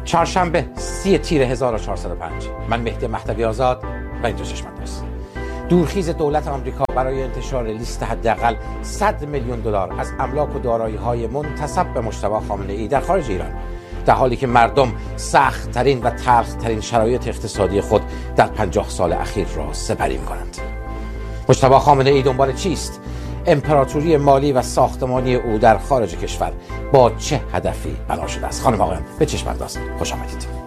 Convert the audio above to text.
چهارشنبه 30 تیر 1405. من مهدی مهدوی آزاد و اینجا چشم‌انداز. دورخیز دولت آمریکا برای انتشار لیست حداقل 100 میلیون دلار از املاک و دارایی‌های منتسب به مجتبی خامنه‌ای در خارج ایران، در حالی که مردم سخت‌ترین و تلخ‌ترین شرایط اقتصادی خود در 50 سال اخیر را سپری می‌کنند. مجتبی خامنه‌ای دنبال چیست؟ امپراتوری مالی و ساختمانی او در خارج کشور با چه هدفی بنا شده است؟ خانم آقایان، به چشم انداز خوش آمدید.